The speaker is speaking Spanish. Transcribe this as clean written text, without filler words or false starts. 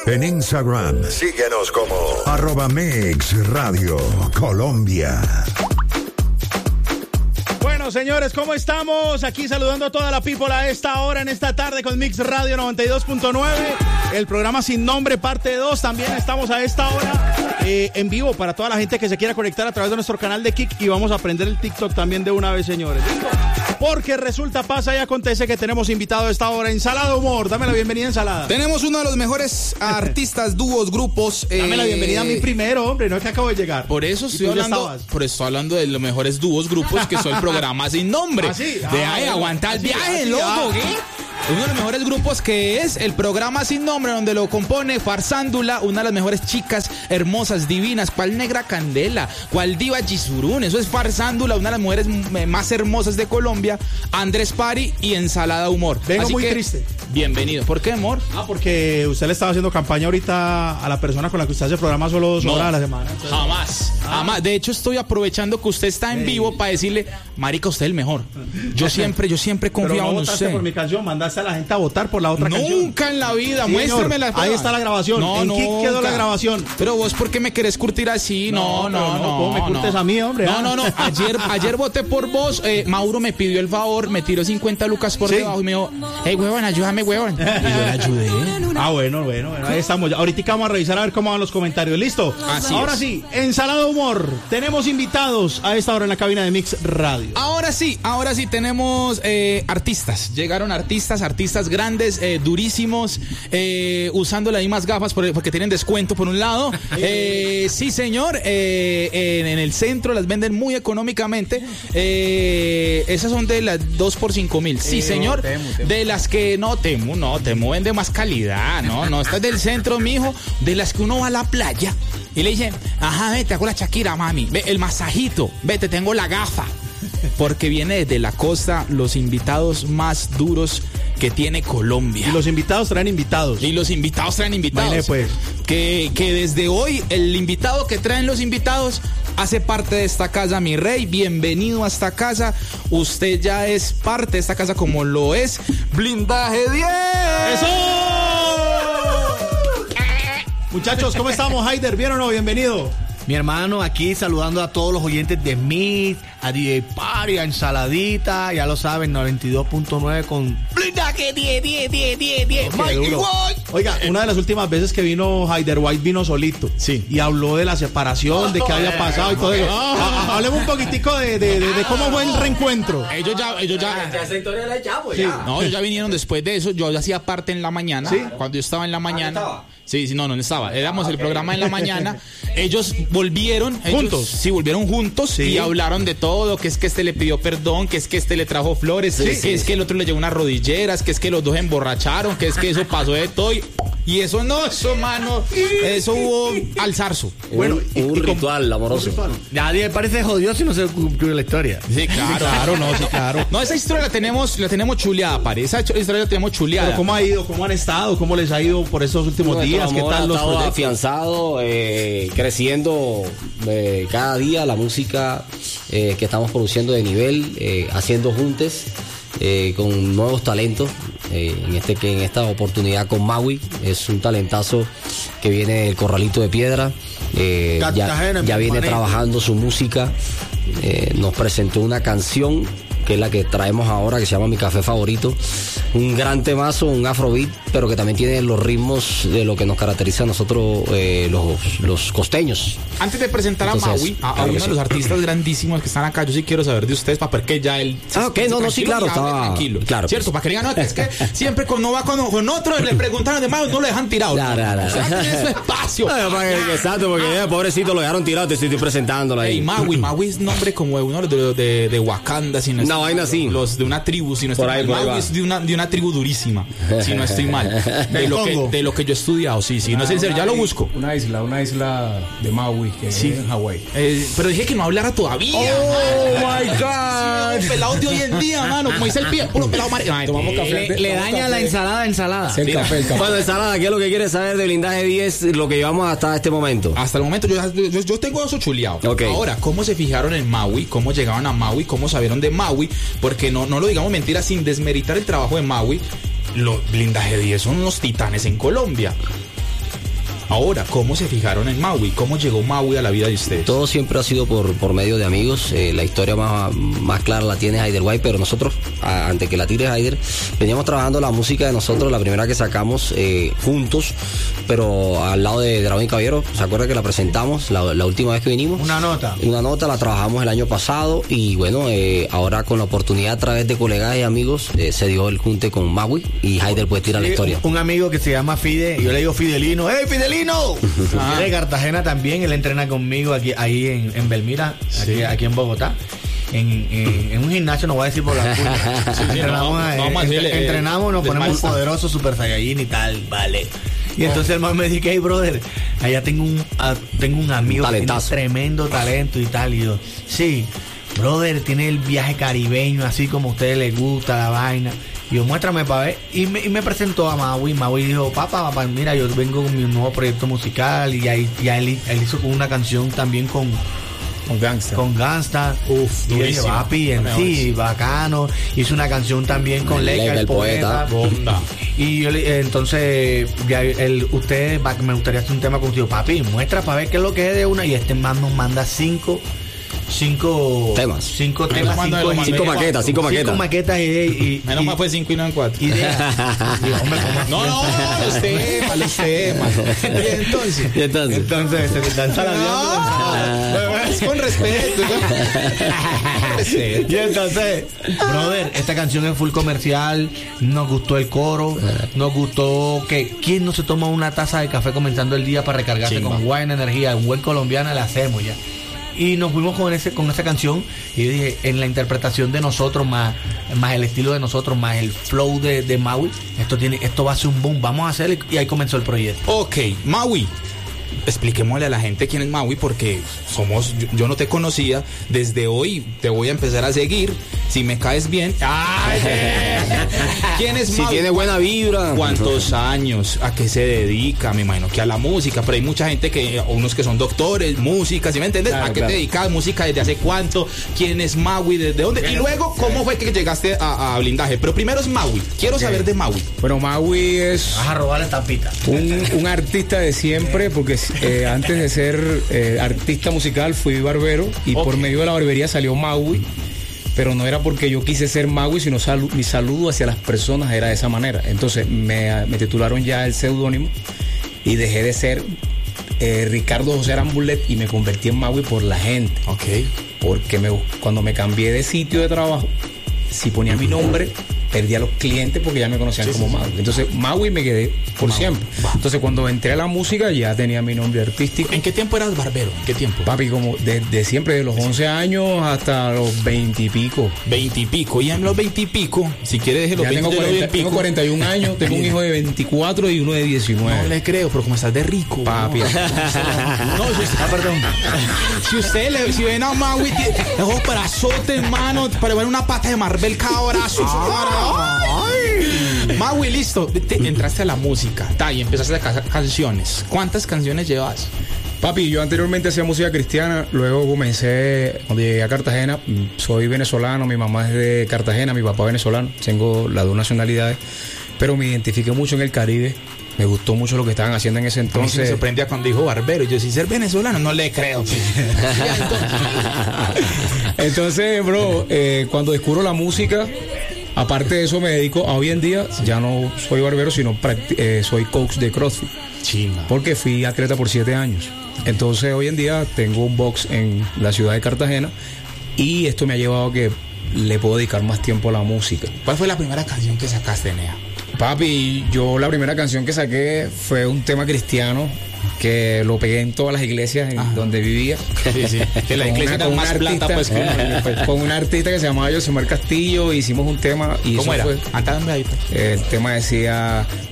En Instagram, síguenos como @MixRadio Colombia. Bueno, señores, ¿cómo estamos? Aquí saludando a toda la people a esta hora, en esta tarde con Mix Radio 92.9. El programa Sin Nombre, parte 2. También estamos a esta hora en vivo para toda la gente que se quiera conectar a través de nuestro canal de Kik. Y vamos a aprender el TikTok también de una vez, señores. ¿Listo? Porque resulta, pasa y acontece que tenemos invitado a esta hora, Ensalada Humor. Dame la bienvenida, Ensalada. Tenemos uno de los mejores artistas, dúos, grupos. Dame la bienvenida a mí primero, hombre, no es que acabo de llegar. Por eso estoy hablando de los mejores dúos, grupos, que son el programa Sin Nombre. ¿Ah, sí? De ahí, aguanta el viaje, loco, ¿qué? Uno de los mejores grupos que es el programa Sin Nombre, donde lo compone Farsándula, una de las mejores chicas hermosas, divinas, cual Negra Candela, cual Diva Gisurún. Eso es Farsándula, una de las mujeres más hermosas de Colombia, Andrés Pari y Ensalada Humor. Vengo así muy que, triste. Bienvenido. ¿Por qué, amor? Porque usted le estaba haciendo campaña ahorita a la persona con la que usted hace el programa solo 2 horas a la semana. Entonces, jamás. De hecho, estoy aprovechando que usted está en vivo para decirle, marica, usted es el mejor. Yo siempre he confiado en usted. Votaste por mi canción, mandaste a la gente a votar por la otra canción. Nunca en la vida, sí, muéstrame la Ahí está la grabación. ¿En qué quedó la grabación? Pero vos, ¿por qué me querés curtir así? No. ¿Cómo me curtes a mí, hombre? No. Ayer voté por vos. Mauro me pidió el favor, me tiró 50 lucas por debajo y me dijo, hey, huevón, ayúdame, huevón. Y yo le ayudé. Bueno, ahí estamos. Ahorita vamos a revisar a ver cómo van los comentarios. ¿Listo? Ahora sí, Ensalada Humor. Tenemos invitados a esta hora en la cabina de Mix Radio. Ahora sí tenemos artistas. Llegaron artistas grandes, durísimos, usando las mismas gafas porque tienen descuento por un lado. Sí, señor. En el centro las venden muy económicamente. Esas son de las 2 por 5,000. Sí, señor. Temu. De las que Temu vende más calidad. No, esta es del centro, mijo. De las que uno va a la playa y le dice, ajá, ve, te hago la Shakira, mami. Ve, el masajito. Ve, te tengo la gafa. Porque viene desde la costa los invitados más duros que tiene Colombia. Y los invitados traen invitados. Vale, pues. Que desde hoy el invitado que traen los invitados hace parte de esta casa, mi rey. Bienvenido a esta casa. Usted ya es parte de esta casa como lo es Blindaje 10. ¡Eso! Muchachos, ¿cómo estamos, Haider? ¿Bien o no? Bienvenido. Mi hermano, aquí saludando a todos los oyentes de Mix, a DJ Pari, a Ensaladita, ya lo saben, 92.9 con Blindaje 10. Oiga, una de las últimas veces que vino Haider White vino solito. Sí. Y habló de la separación, de qué había pasado y todo eso. Hablemos un poquitico de cómo fue el reencuentro. Ellos ya esa historia la echamos sí. ya. No, ellos ya vinieron después de eso. Yo hacía parte en la mañana. ¿Sí? Cuando yo estaba en la mañana. ¿Estaba? Sí, no estaba. Éramos el programa en la mañana. Ellos volvieron juntos. Sí, volvieron juntos y hablaron de todo. Que es que este le pidió perdón, que es que este le trajo flores, que es que el otro le llevó unas rodilleras, que es que los dos emborracharon, que es que eso pasó de todo. Y eso mano, eso hubo al zarzo. Bueno, un ritual amoroso. Nadie parece jodido si no se cumplió la historia. Sí, claro. No, esa historia la tenemos chuleada, Pari. Esa historia la tenemos chuleada. Pero ¿cómo ha ido? ¿Cómo han estado? ¿Cómo les ha ido por estos últimos días? ¿Qué tal los proyectos? Afianzado, creciendo cada día la música que estamos produciendo de nivel, haciendo juntes con nuevos talentos. En esta oportunidad con Maui, es un talentazo que viene del Corralito de Piedra. Ya viene trabajando su música. Nos presentó una canción que es la que traemos ahora, que se llama Mi Café Favorito. Un gran temazo, un afrobeat, pero que también tiene los ritmos de lo que nos caracteriza a nosotros, los costeños. Antes de presentar Entonces, a uno de los artistas grandísimos que están acá, yo sí quiero saber de ustedes, para que ya él... sí, claro, estaba tranquilo. Claro, cierto, para que digan, no, es que siempre cuando va con otro, le preguntan además, no lo dejan tirado. Claro. O sea, tiene su espacio. Exacto, porque pobrecito lo dejaron tirado, te estoy presentándolo ahí. Maui es nombre como uno de Wakanda, si no una vaina así. Los de una tribu, si no estoy mal. Maui es de una tribu durísima, si no estoy mal. De lo que yo he estudiado, sí. No es en serio, ya lo busco. Una isla de Maui, que es en Hawái. Pero dije que no hablara todavía. Oh my God. Sí, pelados de hoy en día, mano. Como dice el pie, puro pelado Tomamos café. Le daña la ensalada. El café. Bueno, Ensalada, ¿qué es lo que quieres saber de Blindaje 10? Lo que llevamos hasta este momento. Hasta el momento yo tengo eso chuleado. Okay. Ahora, ¿cómo se fijaron en Maui? ¿Cómo llegaron a Maui? ¿Cómo sabieron de Maui? Porque no lo digamos mentira, sin desmeritar el trabajo de Maui. Los Blindaje 10 son unos titanes en Colombia. Ahora, ¿cómo se fijaron en Maui? ¿Cómo llegó Maui a la vida de ustedes? Todo siempre ha sido por medio de amigos. La historia más clara la tiene Haider White, pero nosotros, antes que la tire Haider, veníamos trabajando la música de nosotros, la primera que sacamos juntos, pero al lado de Dragón y Caballero. ¿Se acuerda que la presentamos la última vez que vinimos? Una nota la trabajamos el año pasado y bueno, ahora con la oportunidad a través de colegas y amigos se dio el junte con Maui y Haider pues tira la historia. Un amigo que se llama Fide, yo le digo Fidelino. ¡Hey, Fidelino! De Cartagena también, él entrena conmigo ahí en Belmira, aquí en Bogotá. En un gimnasio, no voy a decir por la puta. Entrenamos, nos ponemos poderosos, Super Saiyajin y tal, vale. Y entonces el man me dice, hey brother, allá tengo un amigo que tiene tremendo talento y tal. Y yo, sí, brother, tiene el viaje caribeño, así como a ustedes les gusta la vaina. Y yo, muéstrame para ver. Y me presentó a Maui. Maui dijo, papá, mira, yo vengo con mi nuevo proyecto musical. Y ahí él hizo una canción también con Gangsta. Uf, y dije, papi, sí, bacano. Hizo una canción también con Leica, el poeta. Bomba. Y yo entonces, me gustaría hacer un tema contigo, papi, muestra para ver qué es lo que es de una. Y este man nos manda cinco temas. Cinco maquetas. Cinco maquetas y menos mal fue 5 y no en 4. No, usted. Y entonces se te danza la es con respeto. Y entonces, brother, esta canción es full comercial. Nos gustó el coro. Nos gustó que ¿quién no se toma una taza de café comenzando el día para recargarse con buena energía? Un buen colombiano la hacemos ya. Y nos fuimos con esa canción. Y yo dije, en la interpretación de nosotros, más el estilo de nosotros, más el flow de Maui, esto va a ser un boom, vamos a hacerlo. Y ahí comenzó el proyecto. Ok, Maui. Expliquémosle a la gente quién es Maui, porque yo no te conocía. Desde hoy te voy a empezar a seguir. Si me caes bien. ¡Ay! ¿Quién es Maui? Si tiene buena vibra. ¿Cuántos años? ¿A qué se dedica? Me imagino que a la música, pero hay mucha gente unos que son doctores, música, ¿sí me entiendes? Claro, ¿a qué te dedicas? ¿Música desde hace cuánto? ¿Quién es Maui? ¿Desde dónde? Y luego, ¿cómo fue que llegaste a Blindaje? Pero primero es Maui. Quiero saber de Maui. Bueno, Maui es... Vas a robar la estampita. Un artista de siempre, porque antes de ser artista musical fui barbero y por medio de la barbería salió Maui, pero no era porque yo quise ser Maui, sino mi saludo hacia las personas era de esa manera. Entonces me titularon ya el seudónimo y dejé de ser Ricardo José Arambulet y me convertí en Maui por la gente. Okay. Porque cuando me cambié de sitio de trabajo, si ponía mi nombre, perdí a los clientes porque ya me conocían como Maui. Entonces Maui me quedé por siempre. Entonces cuando entré a la música ya tenía mi nombre artístico. ¿En qué tiempo eras barbero? ¿En qué tiempo? Papi, como de siempre, de los 11 años hasta los 20 y pico. 20 y pico. Y en los 20 y pico, si quieres deje los ya 20 tengo 41 años, tengo un hijo de 24 y uno de 19. No le creo, pero como estás de rico. Papi. Perdón. Si ven a Maui, esos brazotes, hermano, para ver una pata de Marvel cada brazo. Maui, listo. Entraste a la música y empezaste a sacar canciones. ¿Cuántas canciones llevas? Papi, yo anteriormente hacía música cristiana, luego comencé, cuando llegué a Cartagena, soy venezolano, mi mamá es de Cartagena, mi papá venezolano, tengo las dos nacionalidades, pero me identifiqué mucho en el Caribe. Me gustó mucho lo que estaban haciendo en ese entonces. A mí me sorprendía cuando dijo barbero. Yo, si ser venezolano, no le creo. Entonces, bro, cuando descubro la música, aparte de eso me dedico a hoy en día, ya no soy barbero, sino soy coach de CrossFit. Chima. Porque fui atleta por 7 años. Entonces hoy en día tengo un box en la ciudad de Cartagena y esto me ha llevado a que le puedo dedicar más tiempo a la música. ¿Cuál fue la primera canción que sacaste, Nea? Papi, yo la primera canción que saqué fue un tema cristiano que lo pegué en todas las iglesias donde vivía. Sí. Que la iglesia era más plata, pues, con un artista que se llamaba Josemar Castillo, hicimos un tema y ¿cómo eso era? Fue. Antes de el tema decía